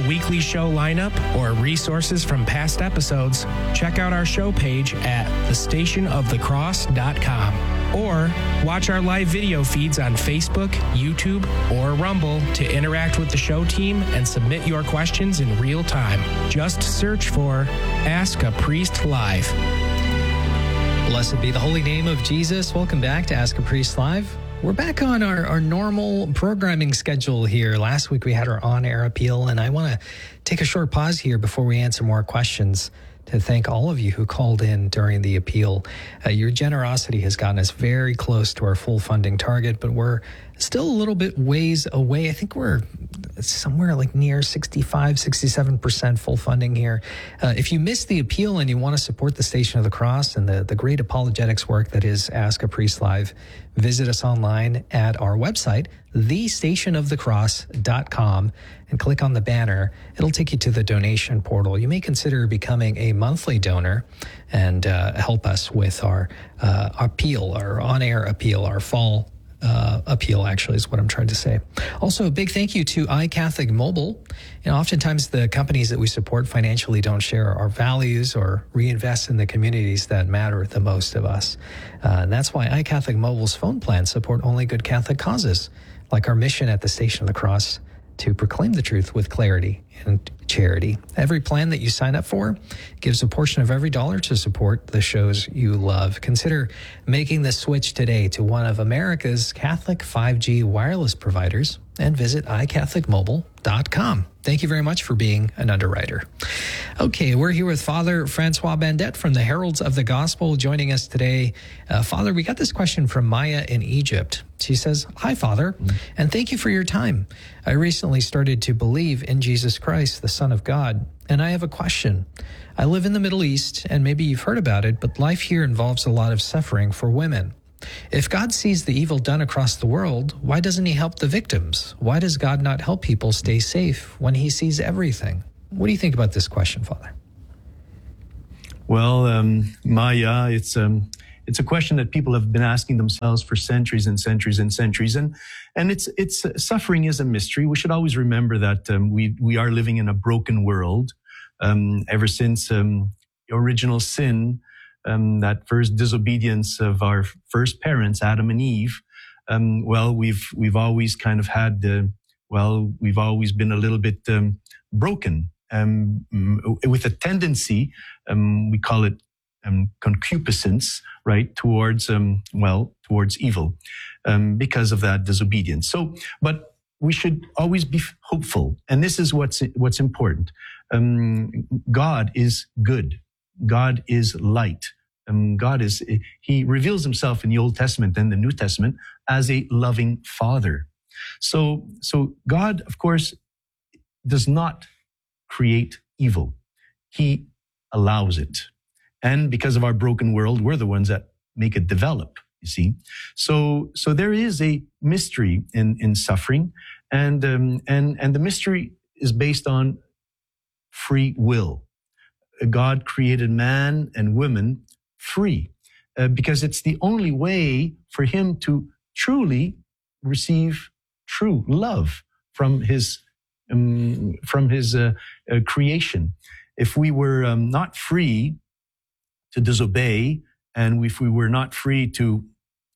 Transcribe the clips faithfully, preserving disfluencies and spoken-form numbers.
weekly show lineup or resources from past episodes, check out our show page at the station of the cross dot com. Or watch our live video feeds on Facebook, YouTube, or Rumble to interact with the show team and submit your questions in real time. Just search for Ask a Priest Live. Blessed be the holy name of Jesus. Welcome back to Ask a Priest Live. We're back on our, our normal programming schedule here. Last week we had our on-air appeal, and I want to take a short pause here before we answer more questions to thank all of you who called in during the appeal. Uh, your generosity has gotten us very close to our full funding target, but we're still a little bit ways away. I think we're somewhere like near sixty-five, sixty-seven percent full funding here. Uh, if you missed the appeal and you want to support the Station of the Cross and the, the great apologetics work that is Ask a Priest Live, visit us online at our website, the station of the cross dot com, and click on the banner. It'll take you to the donation portal. You may consider becoming a monthly donor and uh, help us with our uh, appeal, our on-air appeal, our fall Uh, appeal, actually, is what I'm trying to say. Also, a big thank you to iCatholic Mobile. You know, oftentimes the companies that we support financially don't share our values or reinvest in the communities that matter the most of us. Uh, and that's why iCatholic Mobile's phone plans support only good Catholic causes, like our mission at the Station of the Cross to proclaim the truth with clarity and charity. Every plan that you sign up for gives a portion of every dollar to support the shows you love. Consider making the switch today to one of America's Catholic five G wireless providers and visit i catholic mobile dot com. Thank you very much for being an underwriter. Okay, we're here with Father Francois Bandet from the Heralds of the Gospel joining us today. Uh, Father, we got this question from Maya in Egypt. She says, "Hi, Father, mm-hmm. and thank you for your time. I recently started to believe in Jesus Christ, the Son of God, and I have a question. I live in the Middle East, and maybe you've heard about it, but life here involves a lot of suffering for women. If God sees the evil done across the world, why doesn't he help the victims? Why does God not help people stay safe when he sees everything?" What do you think about this question, Father? Well, um, Maya, it's um, it's a question that people have been asking themselves for centuries and centuries and centuries, and and it's it's uh, suffering is a mystery. We should always remember that um, we we are living in a broken world. Um, ever since um, original sin. Um, that first disobedience of our first parents, Adam and Eve, um, well, we've we've always kind of had, uh, well, we've always been a little bit um, broken um, with a tendency, um, we call it um, concupiscence, right, towards, um, well, towards evil um, because of that disobedience. So, but we should always be hopeful, and this is what's what's important. Um, God is good. God is light. Um, God is, he reveals himself in the Old Testament and the New Testament as a loving father. So, so God, of course, does not create evil. He allows it. And because of our broken world, we're the ones that make it develop, you see. So, so there is a mystery in, in suffering, and, um, and, and the mystery is based on free will. God created man and woman free uh, because it's the only way for him to truly receive true love from his um, from his uh, uh, creation. If we were um, not free to disobey, and if we were not free to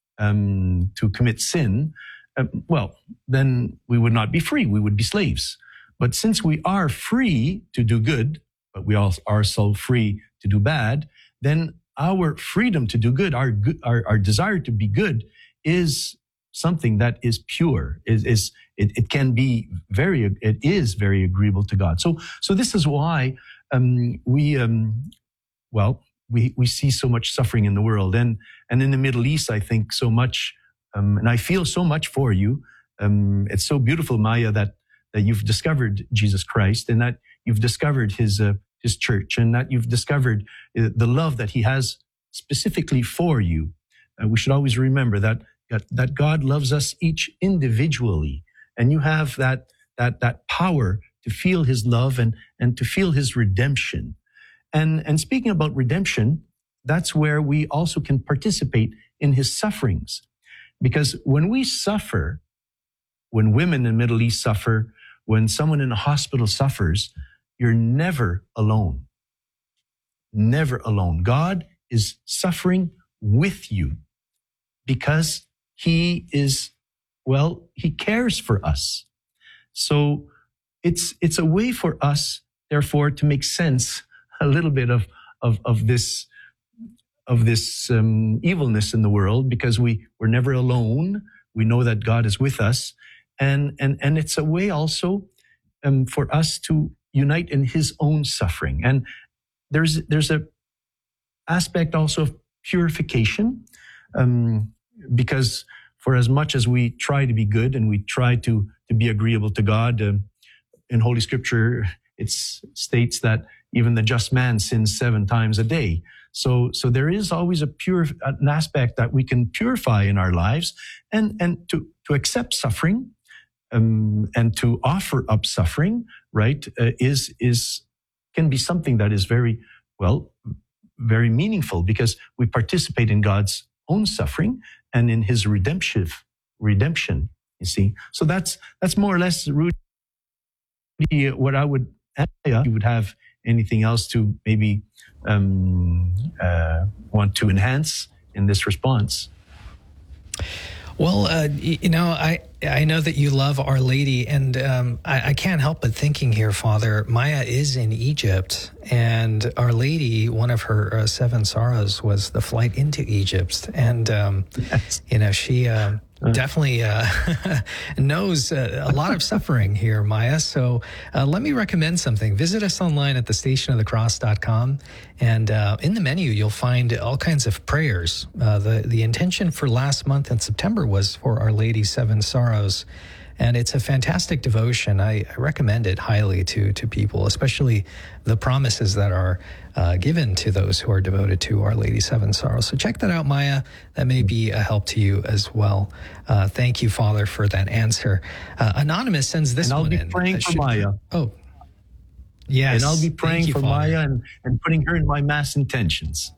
um, to commit sin, uh, well, then we would not be free. We would be slaves. But since we are free to do good, but we all are so free to do bad, then our freedom to do good, our good, our, our desire to be good is something that is pure, is, is it, it can be very, it is very agreeable to God. So, so this is why um, we, um, well, we, we see so much suffering in the world. And, and in the Middle East, I think so much, um, and I feel so much for you. Um, it's so beautiful, Maya, that, that you've discovered Jesus Christ and that you've discovered his, uh, his church, and that you've discovered uh, the love that he has specifically for you. Uh, we should always remember that, that, that God loves us each individually, and you have that, that, that power to feel his love and, and to feel his redemption. And, and speaking about redemption, that's where we also can participate in his sufferings. Because when we suffer, when women in the Middle East suffer, when someone in a hospital suffers, you're never alone. Never alone. God is suffering with you because he is, well, he cares for us. So it's, it's a way for us, therefore, to make sense a little bit of, of, of this, of this um, evilness in the world, because we, we're never alone. We know that God is with us. And, and, and it's a way also um, for us to unite in his own suffering. And there's, there's a aspect also of purification, um, because for as much as we try to be good and we try to, to be agreeable to God, uh, in Holy Scripture, it states that even the just man sins seven times a day. So, so there is always a pure, an aspect that we can purify in our lives, and, and to, to accept suffering, um, and to offer up suffering, right, uh, is, is, can be something that is very, well, very meaningful, because we participate in God's own suffering and in his redemption, redemption, you see. So that's, that's more or less, Rudy, what I would add. You would have anything else to maybe um, uh, want to enhance in this response? Well, uh, you know, I I know that you love Our Lady, and um, I, I can't help but thinking here, Father, Maya is in Egypt, and Our Lady, one of her uh, seven sorrows was the flight into Egypt, and um, yes. you know, she uh, definitely uh, knows uh, a lot of suffering here, Maya. So uh, let me recommend something. Visit us online at the station of the cross dot com, and uh, in the menu you'll find all kinds of prayers. Uh, the the intention for last month in September was for Our Lady's Seven Sorrows, and it's a fantastic devotion. I, I recommend it highly to to people, especially the promises that are uh, given to those who are devoted to Our Lady's Seven Sorrows. So check that out, Maya. That may be a help to you as well. Uh, thank you, Father, for that answer. Uh, Anonymous sends this and I'll one be in. praying for should, Maya. Oh, yes. And I'll be praying you, for Father. Maya and, and putting her in my mass intentions.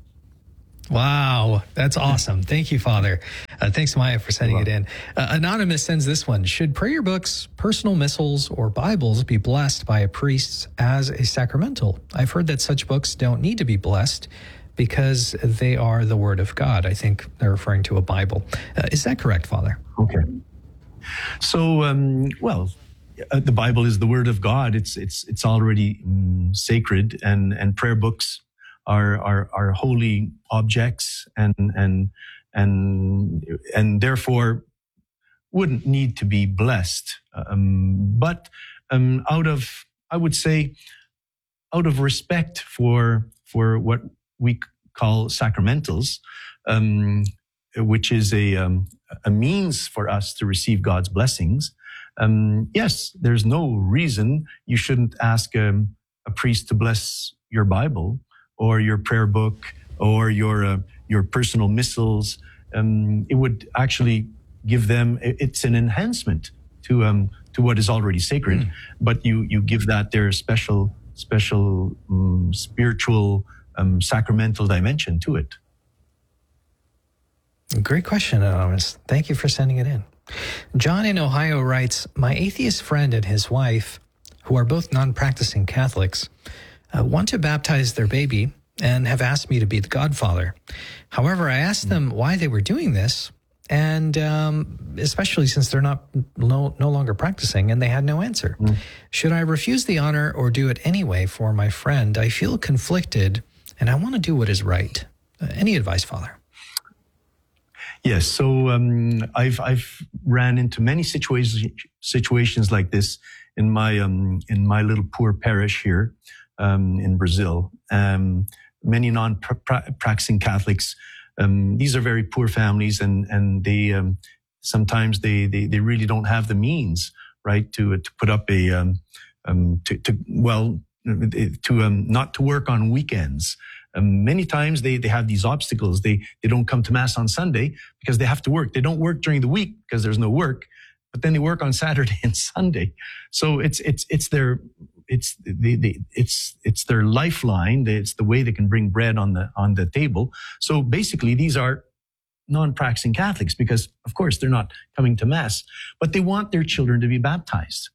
Wow, that's awesome. Thank you, Father. Uh, thanks, Maya, for sending it in. Uh, Anonymous sends this one. Should prayer books, personal missals, or Bibles be blessed by a priest as a sacramental? I've heard that such books don't need to be blessed because they are the Word of God. I think they're referring to a Bible. Uh, is that correct, Father? Okay. So, um, well, uh, the Bible is the Word of God. It's it's it's already um, sacred, and and prayer books are are are holy objects, and and and and therefore wouldn't need to be blessed. Um, but um, out of, I would say, out of respect for for what we call sacramentals, um, which is a um, a means for us to receive God's blessings. Um, yes, there's no reason you shouldn't ask um, a priest to bless your Bible, or your prayer book, or your uh, your personal missals. Um, it would actually give them, it's an enhancement to um, to what is already sacred, mm. but you you give that their special special um, spiritual um, sacramental dimension to it. Great question, Anonymous. Thank you for sending it in. John in Ohio writes, my atheist friend and his wife, who are both non-practicing Catholics, Uh, want to baptize their baby and have asked me to be the godfather. However, I asked them why they were doing this, and um, especially since they're not no, no longer practicing, and they had no answer. Mm. Should I refuse the honor or do it anyway for my friend? I feel conflicted, and I want to do what is right. Uh, any advice, Father? Yes, so um, I've I've ran into many situations situations like this in my um, in my little poor parish here. Um, in Brazil, um, many non-practicing Catholics. Um, these are very poor families, and and they um, sometimes they, they they really don't have the means, right, to to put up a um, um, to to well to um, not to work on weekends. Um, many times they they have these obstacles. They they don't come to Mass on Sunday because they have to work. They don't work during the week because there's no work, but then they work on Saturday and Sunday. So it's it's it's their It's the, the it's it's their lifeline. It's the way they can bring bread on the on the table. So basically, these are non-practicing Catholics because, of course, they're not coming to Mass, but they want their children to be baptized.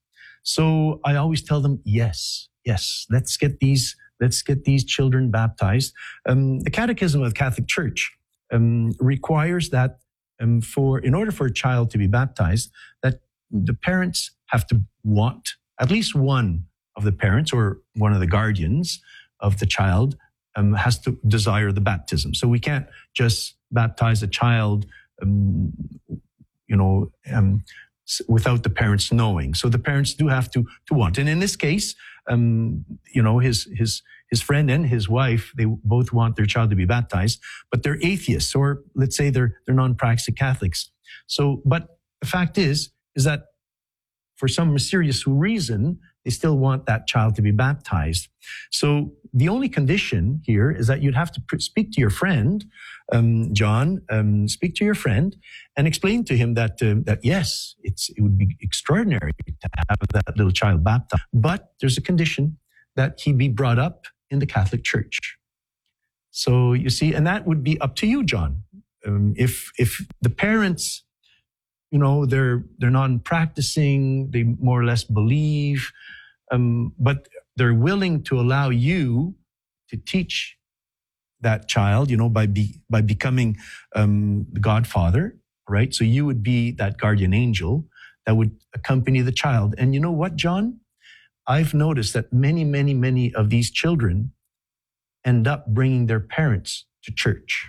So I always tell them, yes, yes, let's get these, let's get these children baptized. Um, the Catechism of the Catholic Church um, requires that um, for, in order for a child to be baptized, that the parents have to want, at least one of the parents or one of the guardians of the child um, has to desire the baptism. So we can't just baptize a child, um, you know, um, without the parents knowing. So the parents do have to to want. And in this case, um, you know, his his his friend and his wife, they both want their child to be baptized, but they're atheists, or let's say they're they're non-practicing Catholics. So, but the fact is, is that for some mysterious reason, they still want that child to be baptized. So the only condition here is that you'd have to pr- speak to your friend, um, John, um, speak to your friend and explain to him that, uh, that yes, it's, it would be extraordinary to have that little child baptized. But there's a condition that he be brought up in the Catholic Church. So you see, and that would be up to you, John. Um, if, if the parents, you know, they're, they're non-practicing, they more or less believe, um, but they're willing to allow you to teach that child, you know, by be, by becoming um, the godfather, right? So you would be that guardian angel that would accompany the child. And you know what, John? I've noticed that many, many, many of these children end up bringing their parents to church.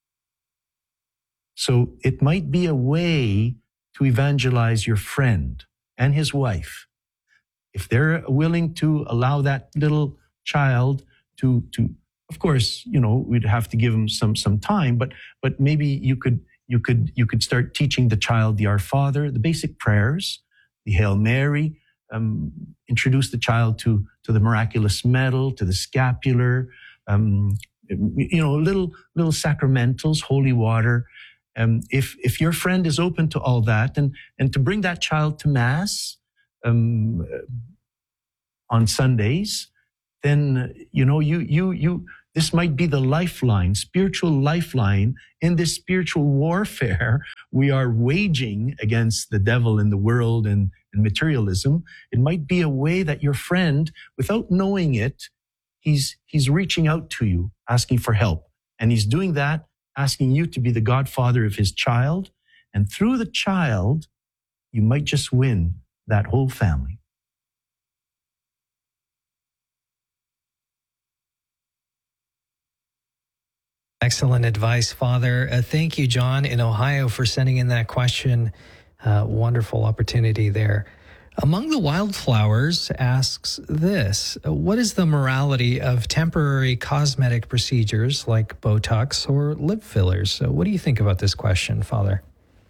So it might be a way to evangelize your friend and his wife. If they're willing to allow that little child to, to, of course, you know, we'd have to give them some, some time, but, but maybe you could, you could, you could start teaching the child the Our Father, the basic prayers, the Hail Mary, um, introduce the child to, to the miraculous medal, to the scapular, um, you know, little, little sacramentals, holy water. Um, if, if your friend is open to all that and, and to bring that child to Mass, um, on Sundays, then, you know, you, you, you, this might be the lifeline, spiritual lifeline in this spiritual warfare we are waging against the devil and the world and, and materialism. It might be a way that your friend, without knowing it, he's, he's reaching out to you, asking for help. And he's doing that, asking you to be the godfather of his child. And through the child, you might just win that whole family. Excellent advice, Father. Uh, thank you, John, in Ohio, for sending in that question. Uh, wonderful opportunity there. Among the Wildflowers asks this: what is the morality of temporary cosmetic procedures like Botox or lip fillers? So what do you think about this question, Father?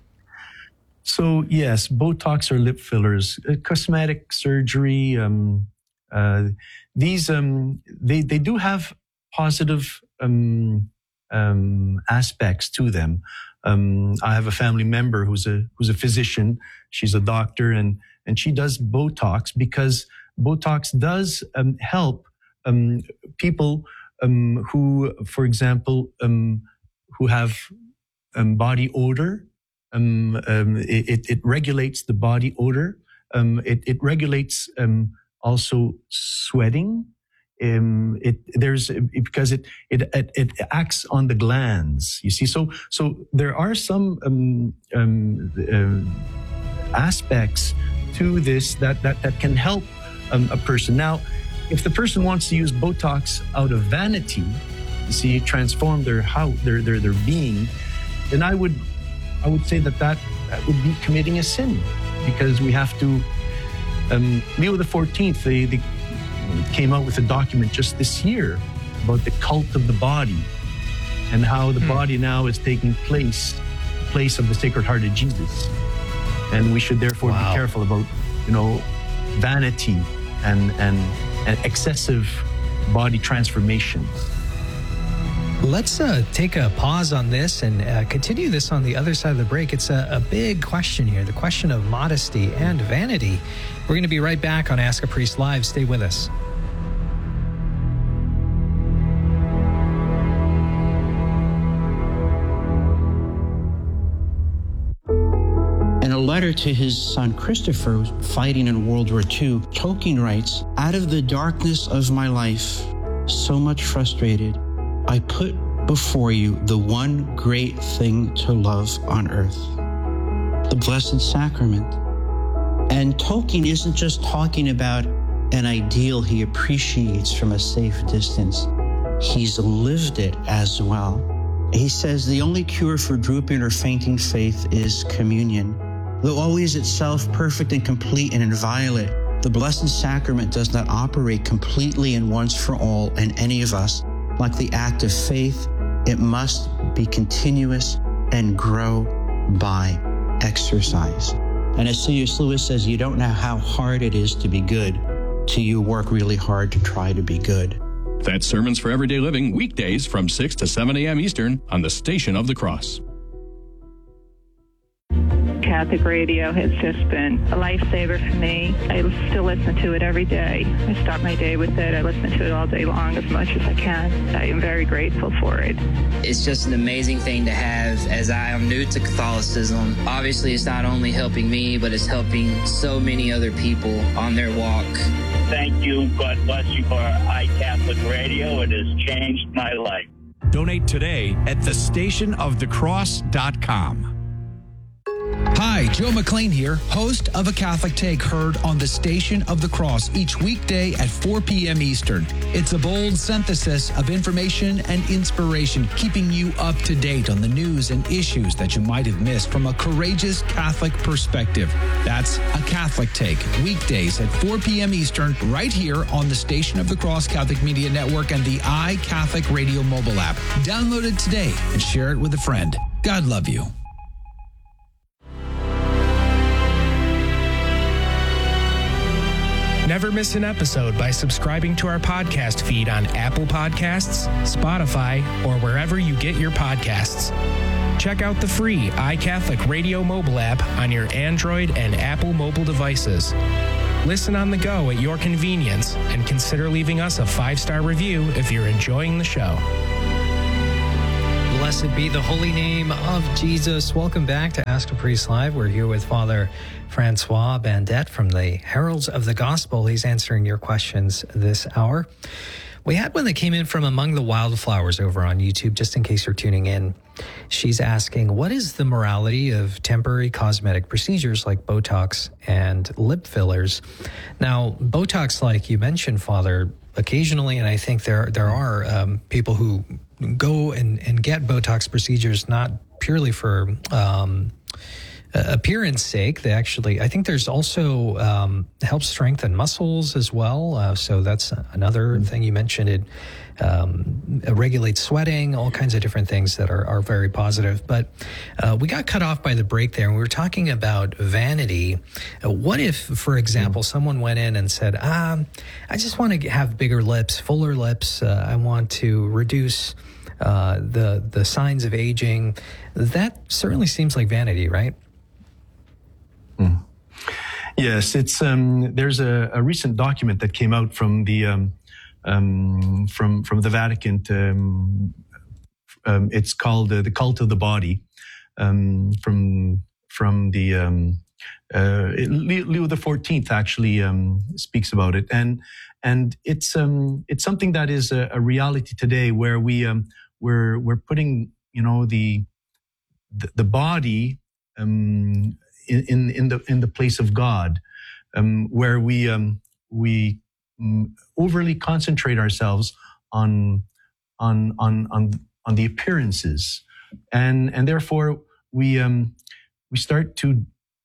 So yes, Botox or lip fillers, uh, cosmetic surgery, um, uh, these, um, they, they do have positive um, um, aspects to them. Um, I have a family member who's a, who's a physician. She's a doctor, and, and she does Botox because Botox does um, help um, people um, who, for example, um, who have um, body odor. Um, um, it, it regulates the body odor. Um, it, it regulates um, also sweating. Um, it there's because it, it it it acts on the glands. You see, so so there are some um, um, uh, aspects to this that that that can help um, a person. Now, if the person wants to use Botox out of vanity, you see, transform their how their their their being, then I would. I would say that, that that would be committing a sin, because we have to. Um, Leo the fourteenth, they, they came out with a document just this year about the cult of the body and how the hmm. body now is taking place, place of the Sacred Heart of Jesus, and we should therefore wow. be careful about, you know, vanity and and, and excessive body transformation. Let's uh, take a pause on this and uh, continue this on the other side of the break. It's a, a big question here, the question of modesty and vanity. We're going to be right back on Ask a Priest Live. Stay with us. In a letter letter to his son Christopher, fighting in World War Two, Tolkien writes, "Out of the darkness of my life, so much frustrated, I put before you the one great thing to love on earth, the Blessed Sacrament." And Tolkien isn't just talking about an ideal he appreciates from a safe distance. He's lived it as well. He says the only cure for drooping or fainting faith is communion. Though always itself perfect and complete and inviolate, the Blessed Sacrament does not operate completely and once for all in any of us. Like the act of faith, it must be continuous and grow by exercise. And as C S Lewis says, you don't know how hard it is to be good till you work really hard to try to be good. That's Sermons for Everyday Living, weekdays from six to seven a.m. Eastern on the Station of the Cross. Catholic radio has just been a lifesaver for me. I still listen to it every day. I start my day with it. I listen to it all day long as much as I can. I am very grateful for it. It's just an amazing thing to have, as I am new to Catholicism. Obviously, it's not only helping me, but it's helping so many other people on their walk. Thank you. God bless you for iCatholic Radio. It has changed my life. Donate today at the station of the cross dot com. Hi, Joe McLean here, host of A Catholic Take, heard on the Station of the Cross each weekday at four p.m. Eastern. It's a bold synthesis of information and inspiration, keeping you up to date on the news and issues that you might have missed from a courageous Catholic perspective. That's A Catholic Take, weekdays at four p.m. Eastern, right here on the Station of the Cross Catholic Media Network and the iCatholic Radio mobile app. Download it today and share it with a friend. God love you. Never miss an episode by subscribing to our podcast feed on Apple Podcasts, Spotify, or wherever you get your podcasts. Check out the free iCatholic Radio mobile app on your Android and Apple mobile devices. Listen on the go at your convenience and consider leaving us a five-star review if you're enjoying the show. Blessed be the holy name of Jesus. Welcome back to Ask a Priest Live. We're here with Father Francois Bandette from the Heralds of the Gospel. He's answering your questions this hour. We had one that came in from Among the Wildflowers over on YouTube, just in case you're tuning in. She's asking, what is the morality of temporary cosmetic procedures like Botox and lip fillers? Now, Botox, like you mentioned, Father, occasionally, and I think there there are um, people who go and, and get Botox procedures not purely for um, appearance sake. They actually, I think there's also um, helps strengthen muscles as well. Uh, so that's another thing you mentioned. It um, regulates sweating, all kinds of different things that are, are very positive. But uh, we got cut off by the break there, and we were talking about vanity. Uh, what if, for example, someone went in and said, um, I just want to have bigger lips, fuller lips. Uh, I want to reduce uh, the the signs of aging. That certainly seems like vanity, right? Mm. Yes, it's um, there's a, a recent document that came out from the um, um, from from the Vatican. Um, um, it's called uh, the Cult of the Body. Um, from from the um, uh, Leo the fourteenth actually um, speaks about it, and and it's um, it's something that is a, a reality today, where we um, we're we're putting you know the the, the body um, in, in in the in the place of God, um, where we um, we um, overly concentrate ourselves on on on on on the appearances, and and therefore we um, we start to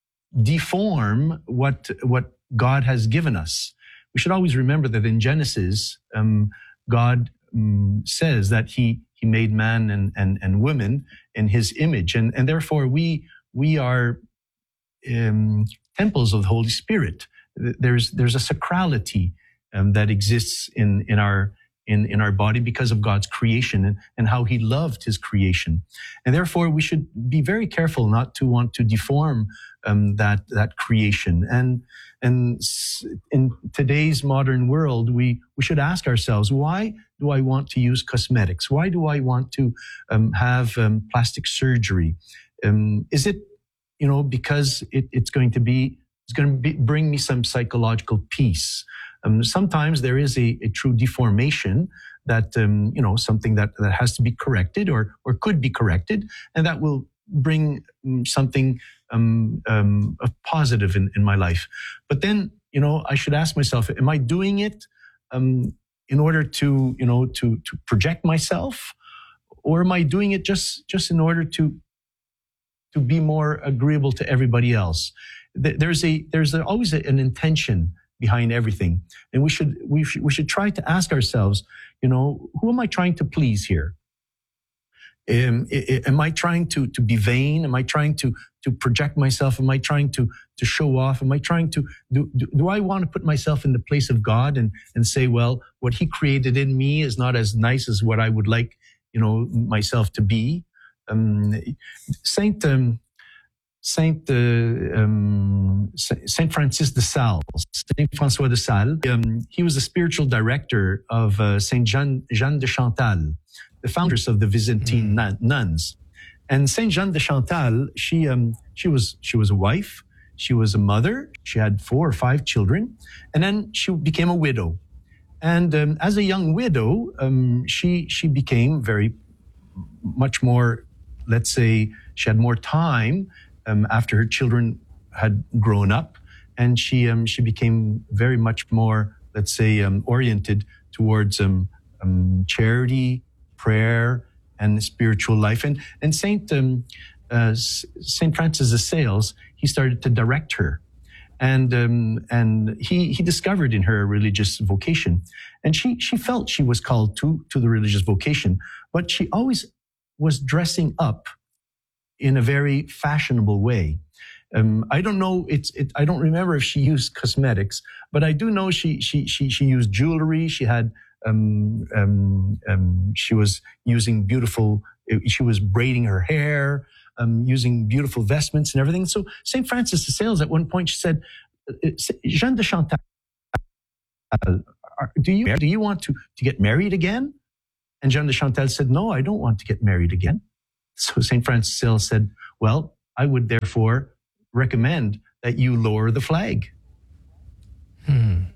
deform what what God has given us. We should always remember that in Genesis, um, God um, says that He He made man and and and woman in His image, and and therefore we we are um, temples of the Holy Spirit. There's there's a sacrality um, that exists in in our in in our body because of God's creation and, and how He loved His creation, and therefore we should be very careful not to want to deform um, that that creation. And and in today's modern world, we we should ask ourselves, why do I want to use cosmetics? Why do I want to um, have um, plastic surgery? Um, is it you know, because it, it's going to be, it's going to be, bring me some psychological peace. Um, sometimes there is a, a true deformation that, um, you know, something that, that has to be corrected or, or could be corrected, and that will bring um, something um, um, of positive in, in my life. But then, you know, I should ask myself, am I doing it um, in order to, you know, to, to project myself? Or am I doing it just, just in order to, to be more agreeable to everybody else? There's a, there's a, always a, an intention behind everything. And we should, we should, we should try to ask ourselves, you know, who am I trying to please here? Am, am I trying to, to be vain? Am I trying to, to project myself? Am I trying to, to show off? Am I trying to, do, do, do I want to put myself in the place of God and, and say, well, what he created in me is not as nice as what I would like, you know, myself to be? Um, Saint, um, Saint, uh, um, Saint Francis de Sales, Saint François de Sales, um, he was the spiritual director of uh, Saint Jeanne, Jeanne de Chantal, the founders of the Byzantine mm. nuns. And Saint Jeanne de Chantal, she, um, she was, she was a wife, she was a mother, she had four or five children, and then she became a widow. And um, as a young widow, um, she, she became very, much more, let's say, she had more time um, after her children had grown up, and she, um, she became very much more, let's say, um, oriented towards um, um, charity, prayer, and spiritual life. And, and Saint, um, uh, Saint Francis de Sales, he started to direct her. And, um, and he, he discovered in her a religious vocation. And she, she felt she was called to, to the religious vocation, but she always was dressing up in a very fashionable way. Um, I don't know, it's, it, I don't remember if she used cosmetics, but I do know she, she, she, she used jewelry. She had, Um, um, um, she was using beautiful, she was braiding her hair, um, using beautiful vestments and everything. So Saint Francis de Sales, at one point, she said, Jeanne de Chantal, do you, do you want to, to get married again? And Jeanne de Chantal said, no, I don't want to get married again. So Saint Francis de Sales said, well, I would therefore recommend that you lower the flag. Hmm.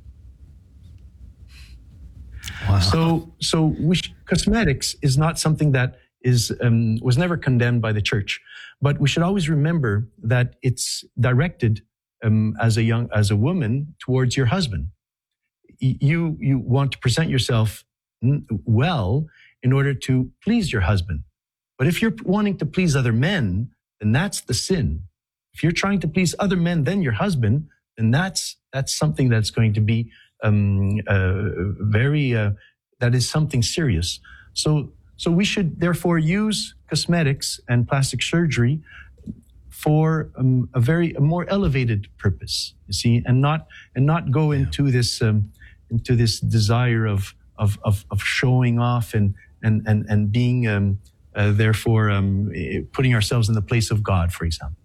Wow. So, so we sh- cosmetics is not something that is um, was never condemned by the church, but we should always remember that it's directed um, as a young as a woman towards your husband. Y- you you want to present yourself n- well in order to please your husband, but if you're wanting to please other men, then that's the sin. If you're trying to please other men than your husband, then that's that's something that's going to be Um, uh, very, uh, that is something serious. So, so we should therefore use cosmetics and plastic surgery for um, a very, a more elevated purpose, you see, and not, and not go into this, um, into this desire of, of, of, of showing off and, and, and, and being, um, uh, therefore, um, putting ourselves in the place of God, for example.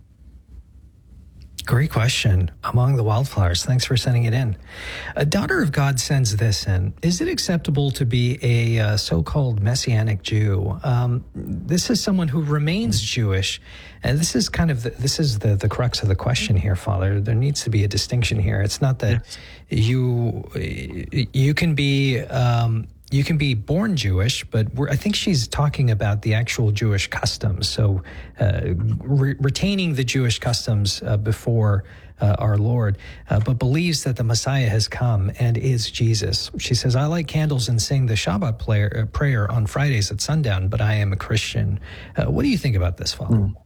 Great question. Among the Wildflowers. Thanks for sending it in. A Daughter of God sends this in. Is it acceptable to be a uh, so-called Messianic Jew? Um, this is someone who remains Jewish. And this is kind of, the, this is the, the crux of the question here, Father. There needs to be a distinction here. It's not that yes. you, you can be, um, you can be born Jewish, but we're, I think she's talking about the actual Jewish customs. So uh, re- retaining the Jewish customs uh, before uh, our Lord, uh, but believes that the Messiah has come and is Jesus. She says, I light candles and sing the Shabbat prayer, uh, prayer on Fridays at sundown, but I am a Christian. Uh, what do you think about this, Father? Mm.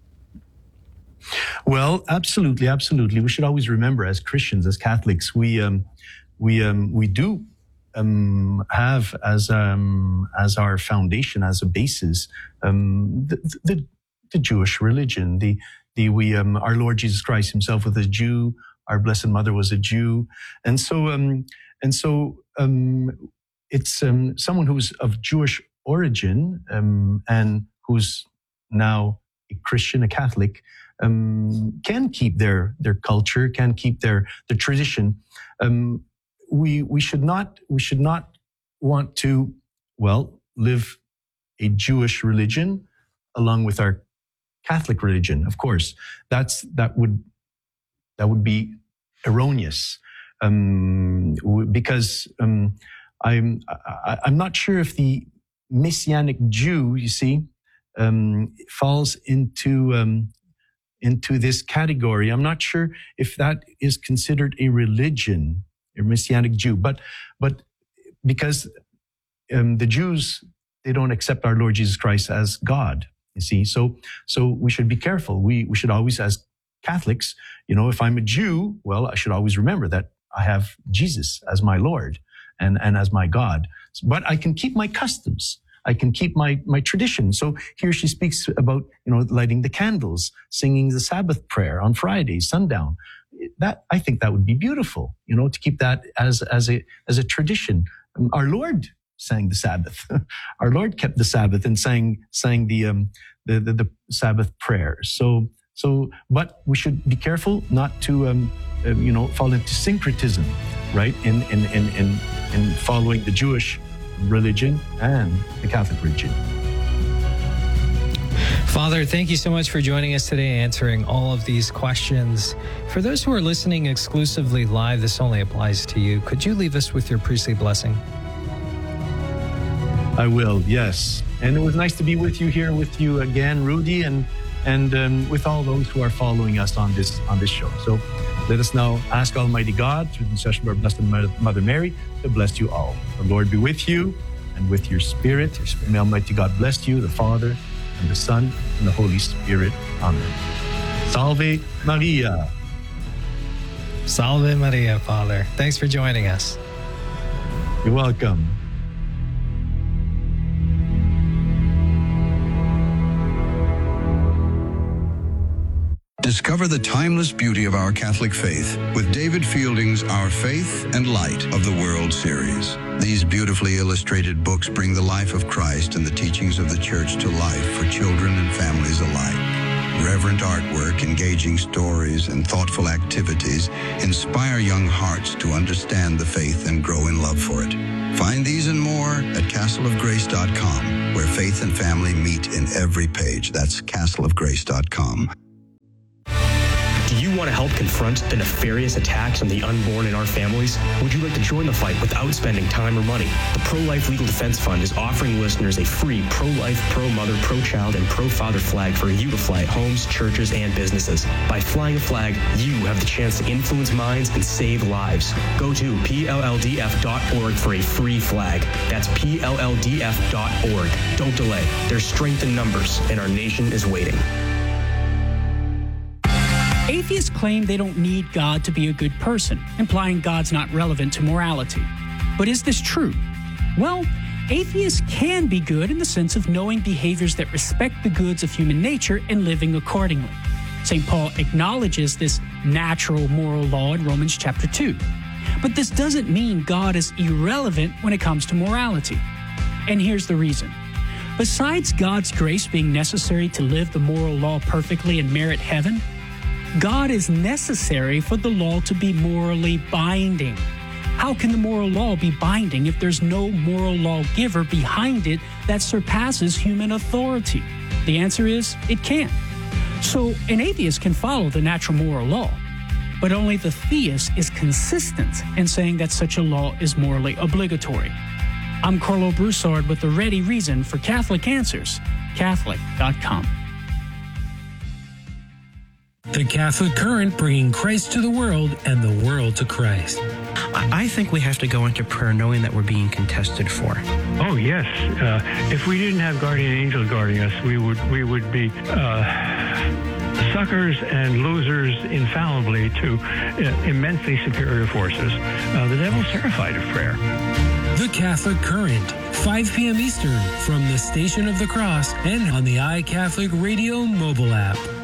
Well, absolutely, absolutely. We should always remember, as Christians, as Catholics, we um, we um, we do Um, have as um, as our foundation, as a basis, um, the, the the Jewish religion. The the we um, our Lord Jesus Christ Himself was a Jew. Our Blessed Mother was a Jew, and so um, and so um, it's um, someone who's of Jewish origin um, and who's now a Christian, a Catholic, um, can keep their their culture, can keep their their tradition. Um, We we should not we should not want to, well, live a Jewish religion along with our Catholic religion. Of course, that's that would that would be erroneous um, because um, I'm I, I'm not sure if the Messianic Jew, you see, um, falls into um, into this category. I'm not sure if that is considered a religion, a Messianic Jew, but but because um, the Jews, they don't accept our Lord Jesus Christ as God. You see, so so we should be careful. We we should always, as Catholics, you know, if I'm a Jew, well, I should always remember that I have Jesus as my Lord and and as my God. But I can keep my customs. I can keep my my tradition. So here she speaks about, you know, lighting the candles, singing the Sabbath prayer on Friday, sundown. That, I think that would be beautiful, you know, to keep that as as a as a tradition. Our Lord sang the Sabbath. Our Lord kept the Sabbath and sang sang the um the the, the Sabbath prayers. So so, but we should be careful not to um uh, you know fall into syncretism, right? In in in in in following the Jewish religion and the Catholic religion. Father, thank you so much for joining us today, answering all of these questions. For those who are listening exclusively live, this only applies to you. Could you leave us with your priestly blessing? I will, yes. And it was nice to be with you here, with you again, Rudy, and and um, with all those who are following us on this on this show. So let us now ask Almighty God, through the intercession of our Blessed Mother Mary, to bless you all. The Lord be with you and with your spirit. May Almighty God bless you, the Father, and the Son, and the Holy Spirit. Amen. Salve Maria. Salve Maria, Father. Thanks for joining us. You're welcome. Discover the timeless beauty of our Catholic faith with David Fielding's Our Faith and Light of the World series. These beautifully illustrated books bring the life of Christ and the teachings of the Church to life for children and families alike. Reverent artwork, engaging stories, and thoughtful activities inspire young hearts to understand the faith and grow in love for it. Find these and more at castle of grace dot com, where faith and family meet in every page. That's castle of grace dot com. Do you want to help confront the nefarious attacks on the unborn in our families? Would you like to join the fight without spending time or money? The Pro-Life Legal Defense Fund is offering listeners a free pro-life, pro-mother, pro-child, and pro-father flag for you to fly at homes, churches, and businesses. By flying a flag, you have the chance to influence minds and save lives. Go to P L L D F dot org for a free flag. That's P L L D F dot org. Don't delay. There's strength in numbers, and our nation is waiting. Atheists claim they don't need God to be a good person, implying God's not relevant to morality. But is this true? Well, atheists can be good in the sense of knowing behaviors that respect the goods of human nature and living accordingly. Saint Paul acknowledges this natural moral law in Romans chapter two. But this doesn't mean God is irrelevant when it comes to morality. And here's the reason. Besides God's grace being necessary to live the moral law perfectly and merit heaven, God is necessary for the law to be morally binding. How can the moral law be binding if there's no moral lawgiver behind it that surpasses human authority? The answer is, it can't. So an atheist can follow the natural moral law, but only the theist is consistent in saying that such a law is morally obligatory. I'm Carlo Broussard with the ready reason for Catholic Answers, Catholic dot com. The Catholic Current, bringing Christ to the world and the world to Christ. I think we have to go into prayer knowing that we're being contested for. Oh yes, uh, if we didn't have guardian angels guarding us, we would we would be uh, suckers and losers infallibly to uh, immensely superior forces. Uh, the devil's terrified of prayer. The Catholic Current, five p.m. Eastern, from the Station of the Cross and on the iCatholic Radio mobile app.